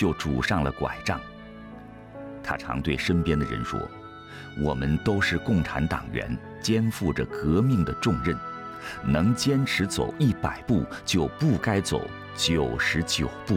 就拄上了拐杖。他常对身边的人说：“我们都是共产党员，肩负着革命的重任，能坚持走100步，就不该走99步。”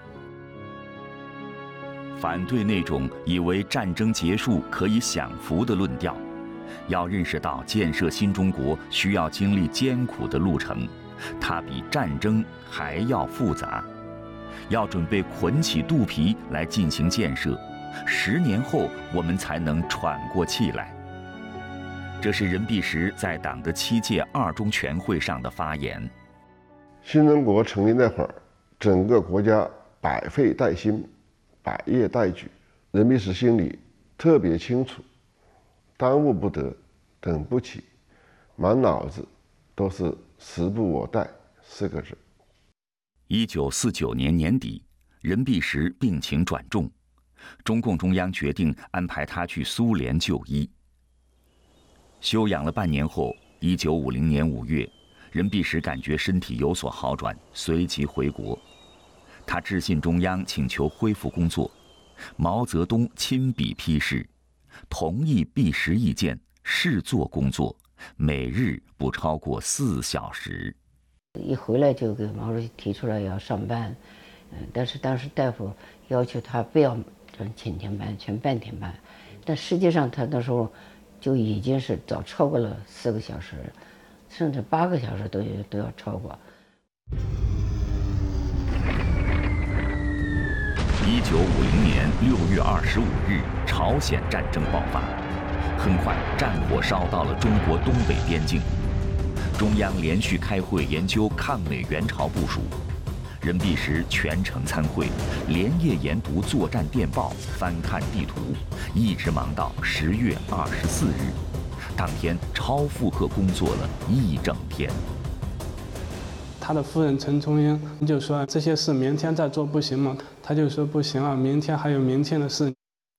反对那种以为战争结束可以享福的论调，要认识到建设新中国需要经历艰苦的路程，它比战争还要复杂。要准备捆起肚皮来进行建设，10年后我们才能喘过气来。这是任弼时在党的7届2中全会上的发言。 新中国成立那会儿，整个国家百废待兴，百业待举，任弼时心里特别清楚，当务不得，等不起，满脑子都是时不我待4个字。 1949年年底，任弼时病情转重，中共中央决定安排他去苏联就医。休养了半年后，1950年5月，任弼时感觉身体有所好转，随即回国。他致信中央请求恢复工作，毛泽东亲笔批示，同意弼时意见，试做工作，每日不超过4小时。 一回来就给毛主席提出来要上班，但是当时大夫要求他不要全天班，全半天班，但实际上他那时候就已经是早超过了4个小时，甚至8个小时都要超过。 1950年6月25日，朝鲜战争爆发，很快战火烧到了中国东北边境。中央连续开会研究抗美援朝部署，任弼时全程参会，连夜研读作战电报，翻看地图，一直忙到10月24日。当天超负荷工作了1整天。 他的夫人陈崇英就说：“这些事明天再做不行吗？”他就说：“不行啊，明天还有明天的事。”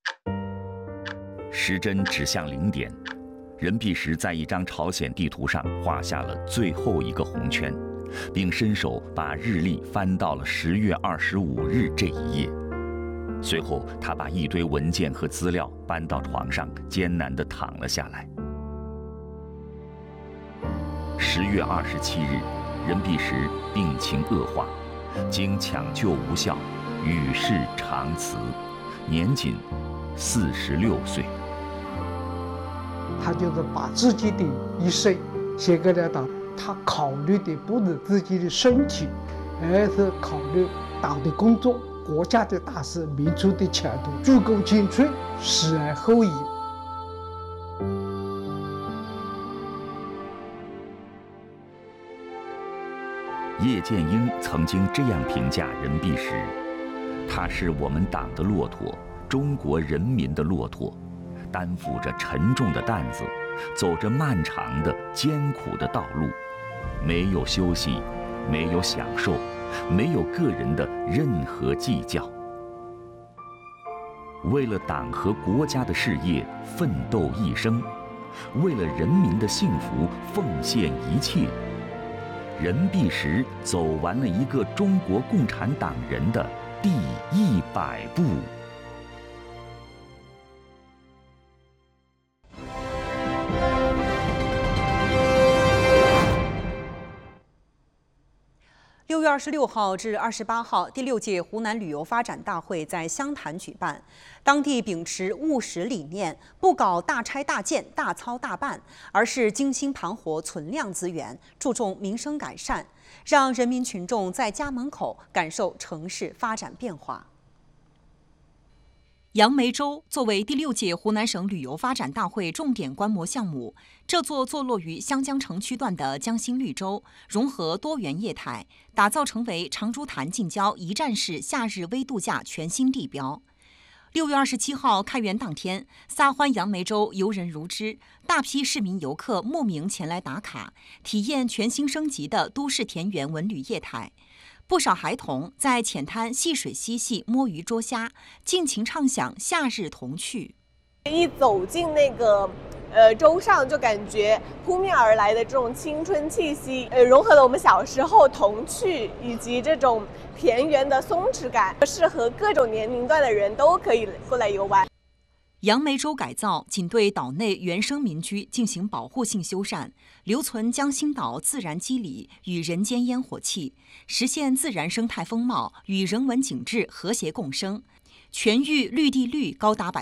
时针指向0点。任弼时在一张朝鲜地图上画下了最后一个红圈，并伸手把日历翻到了10月25日这一页。随后，他把一堆文件和资料搬到床上，艰难地躺了下来。10月27日，任弼时病情恶化，经抢救无效，与世长辞，年仅46岁。 他就是把自己的一生献给了党，他考虑的不是自己的身体，而是考虑党的工作、国家的大事、民族的前途，足够青春，死而后已。 叶剑英曾经这样评价任弼时：“他是我们党的骆驼，中国人民的骆驼。担负着沉重的担子，走着漫长的艰苦的道路，没有休息，没有享受，没有个人的任何计较。为了党和国家的事业奋斗一生，为了人民的幸福奉献一切。任弼时走完了一个中国共产党人的第100步。” 6月26号至28号，第6届湖南旅游发展大会在湘潭举办。当地秉持务实理念，不搞大拆大建、大操大办，而是精心盘活存量资源，注重民生改善，让人民群众在家门口感受城市发展变化。杨梅洲作为第6届湖南省旅游发展大会重点观摩项目，这座坐落于湘江城区段的江心绿洲，融合多元业态，打造成为长株潭近郊一站式夏日微度假全新地标。6月27号开园当天，撒欢杨梅洲游人如织，大批市民游客慕名前来打卡，体验全新升级的都市田园文旅业态。不少孩童在浅滩戏水嬉戏、摸鱼捉虾，尽情畅享夏日童趣。 一走进那个舟上就感觉扑面而来的这种青春气息，融合了我们小时候童趣以及这种田园的松弛感，适合各种年龄段的人都可以过来游玩。 杨梅洲改造仅对岛内原生民居进行保护性修缮，留存江心岛自然肌理与人间烟火气，实现自然生态风貌与人文景致和谐共生，全域绿地率高达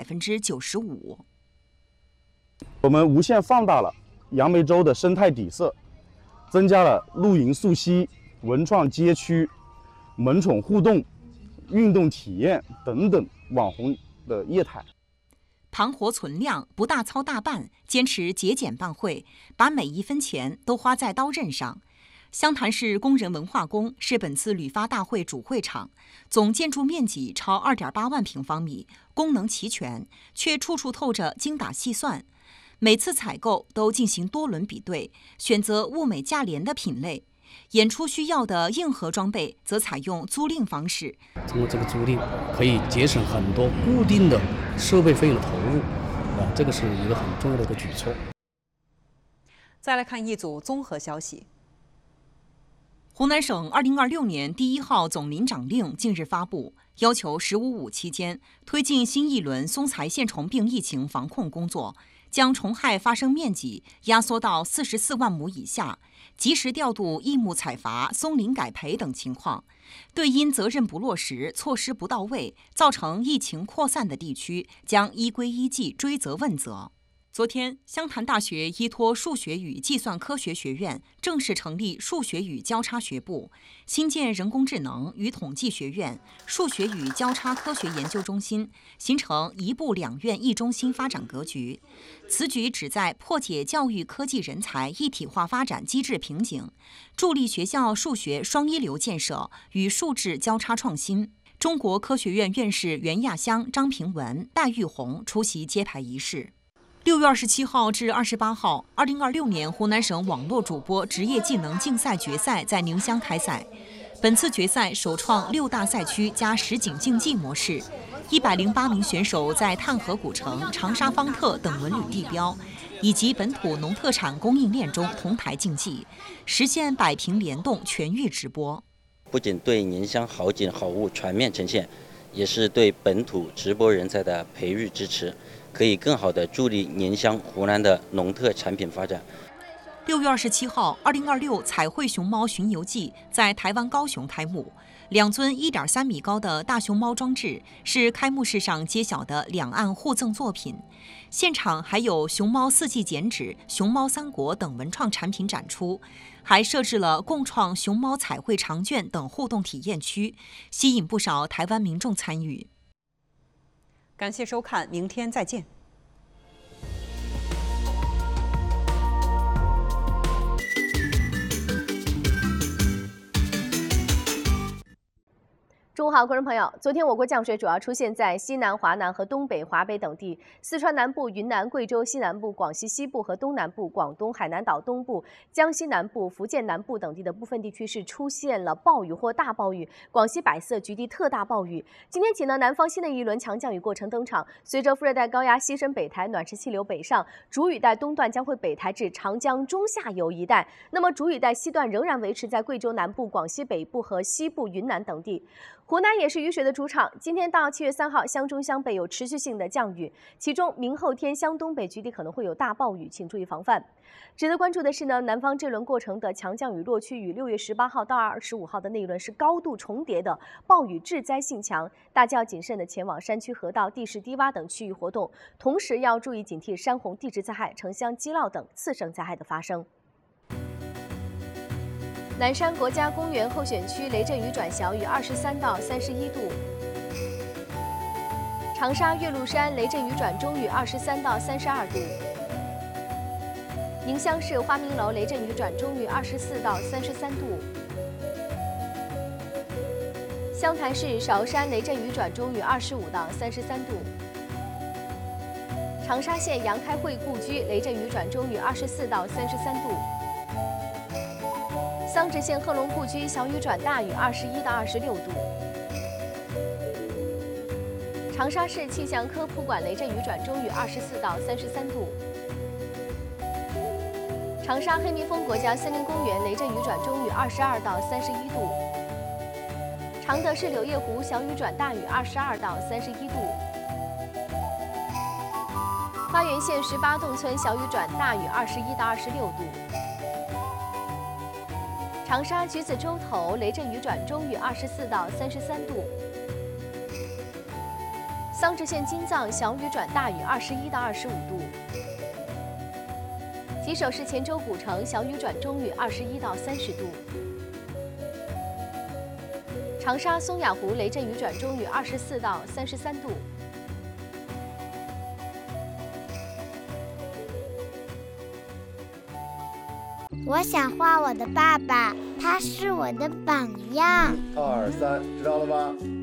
95%。 我们无限放大了杨梅洲的生态底色，增加了露营溯溪、文创街区、萌宠互动、运动体验等等网红的业态。 盘活存量，不大操大办，坚持节俭办会，把每一分钱都花在刀刃上。湘潭市工人文化宫是本次旅发大会主会场，总建筑面积超2.8万平方米，功能齐全，却处处透着精打细算。每次采购都进行多轮比对，选择物美价廉的品类。演出需要的硬核装备则采用租赁方式， 通过这个租赁可以节省很多固定的设备费用的投入，这个是一个很重要的一个举措。 再来看一组综合消息。 湖南省2026年第1号总领长令近日发布，要求“15·5”期间推进新一轮松材线虫病疫情防控工作，将虫害发生面积压缩到44万亩以下，及时调度异牧采伐、松林改培等情况。对因责任不落实、措施不到位，造成疫情扩散的地区，将依规依纪追责问责。昨天，湘潭大学依托数学与计算科学学院正式成立数学与交叉学部，新建人工智能与统计学院、数学与交叉科学研究中心，形成一部两院一中心发展格局。此举旨在破解教育科技人才一体化发展机制瓶颈，助力学校数学双一流建设与数智交叉创新。中国科学院院士袁亚香、张平文、戴玉红出席揭牌仪式。6月27号至28号，2026年湖南省网络主播职业技能竞赛决赛在宁乡开赛。本次决赛首创6大赛区加实景竞技模式，108名选手在碳河古城、长沙方特等文旅地标以及本土农特产供应链中同台竞技，实现百屏联动全域直播。 不仅对宁乡好景好物全面呈现，也是对本土直播人才的培育支持，可以更好地助力宁乡湖南的农特产品发展。 6月27号，2026彩绘熊猫巡游记在台湾高雄开幕。2尊1.3米高的大熊猫装置是开幕式上揭晓的两岸互赠作品。现场还有熊猫4季剪纸、熊猫3国等文创产品展出，还设置了共创熊猫彩绘长卷等互动体验区，吸引不少台湾民众参与。 感谢收看，明天再见。 中午好，观众朋友。昨天我国降水主要出现在西南、华南和东北、华北等地，四川南部、云南、贵州西南部、广西西部和东南部、广东、海南岛东部、江西南部、福建南部等地的部分地区是出现了暴雨或大暴雨，广西百色局地特大暴雨。今天起呢，南方新的一轮强降雨过程登场，随着副热带高压西伸北抬，暖湿气流北上，主雨带东段将会北抬至长江中下游一带。那么主雨带西段仍然维持在贵州南部、广西北部和西部、云南等地。湖南也是雨水的主场，今天到7月3号，湘中湘北有持续性的降雨，其中明后天湘东北局地可能会有大暴雨，请注意防范。值得关注的是呢，南方这轮过程的强降雨落区与6月18号到25号的那一轮是高度重叠的，暴雨致灾性强，大家要谨慎的前往山区、河道、地势低洼等区域活动，同时要注意警惕山洪、地质灾害、城乡积涝等次生灾害的发生。南山国家公园候选区雷阵雨转小雨23到31度，长沙岳麓山雷阵雨转中雨23到32度，宁乡市花明楼雷阵雨转中雨24到33度，湘潭市韶山雷阵雨转中雨25到33度，长沙县杨开会故居雷阵雨转中雨24到33度。桑植县贺龙故居小雨转大雨21到26度，长沙市气象科普馆雷阵雨转中雨24到33度， 长沙黑蜜蜂国家森林公园雷阵雨转中雨22到31度，常德市柳叶湖小雨转大雨22到31度，花园县18洞村小雨转大雨21到26度，长沙橘子洲头雷阵雨转中雨24到33度，桑植县金藏小雨转大雨21到25度，吉首市黔州古城小雨转中雨21到30度，长沙松雅湖雷阵雨转中雨24到33度。 我想画我的爸爸，他是我的榜样。 2、3，知道了吧？